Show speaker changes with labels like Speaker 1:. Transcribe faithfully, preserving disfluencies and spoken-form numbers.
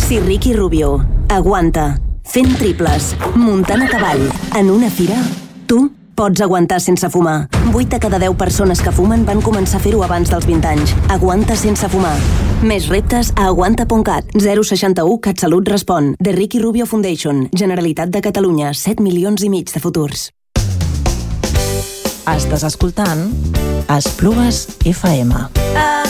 Speaker 1: Si Ricky Rubio aguanta fent triples, muntant a cavall, en una fira, tu pots aguantar sense fumar. vuit de cada deu persones que fumen van començar a fer-ho abans dels vint anys. Aguanta sense fumar. Més reptes a aguanta punt cat. zero seixanta u CatSalut respon. The Ricky Rubio Foundation. Generalitat de Catalunya. set milions i mig de futurs.
Speaker 2: Estàs escoltant Esplugues F M.